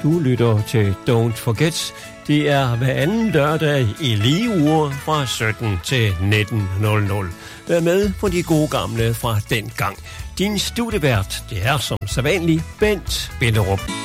Du lytter til Don't Forget. Det er hver anden lørdag i lige uger fra 17 til 19.00. Vær med på de gode gamle fra dengang. Din studievært, det er som sædvanlig Bent Bellerup.